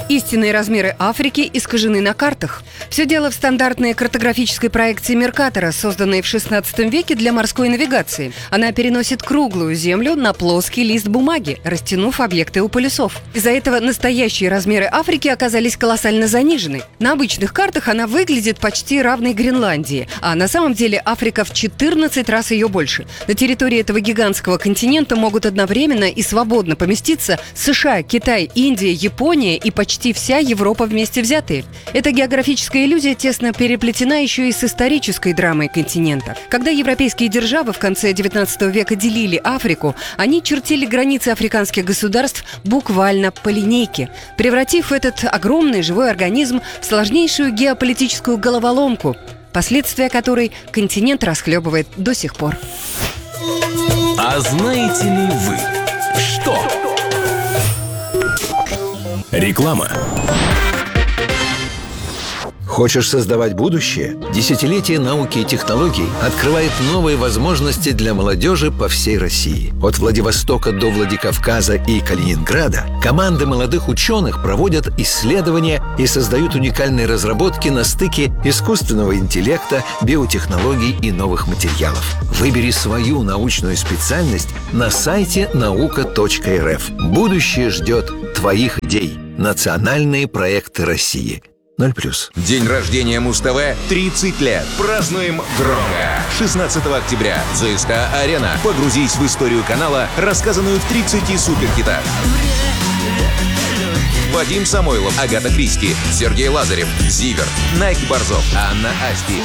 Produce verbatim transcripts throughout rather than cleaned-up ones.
Истинные размеры Африки искажены на картах. Все дело в стандартной картографической проекции Меркатора, созданной в шестнадцатом веке для морской навигации. Она переносит круглую Землю на плоский лист бумаги, растянув объекты у полюсов. Из-за этого настоящие размеры Африки оказались колоссально занижены. На обычных картах она выглядит почти равной Гренландии, а на самом деле Африка в четырнадцать раз ее больше. На территории этого гигантского континента могут одновременно и свободно поместиться США, Китай, Индия, Япония и почти Почти вся Европа вместе взятые. Эта географическая иллюзия тесно переплетена еще и с исторической драмой континента. Когда европейские державы в конце девятнадцатого века делили Африку, они чертили границы африканских государств буквально по линейке, превратив этот огромный живой организм в сложнейшую геополитическую головоломку, последствия которой континент расхлебывает до сих пор. А знаете ли вы, что... Реклама. Хочешь создавать будущее? Десятилетие науки и технологий открывает новые возможности для молодежи по всей России. От Владивостока до Владикавказа и Калининграда команды молодых ученых проводят исследования и создают уникальные разработки на стыке искусственного интеллекта, биотехнологий и новых материалов. Выбери свою научную специальность на сайте наука точка эр эф. Будущее ждет твоих идей. Национальные проекты России. ноль плюс. День рождения Муз-ТВ тридцать лет. Празднуем громко. шестнадцатого октября. ЦСКА-арена. Погрузись в историю канала, рассказанную в тридцати суперхитах. Вадим Самойлов, Агата Кристи, Сергей Лазарев, Зиверт, Найк Борзов, Анна Асти.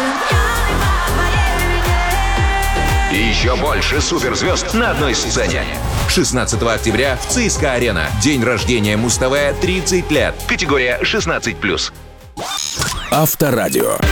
И еще больше суперзвезд на одной сцене. шестнадцатого октября в ЦСКА-арена. День рождения Муз-ТВ тридцать лет. Категория шестнадцать плюс. Авторадио.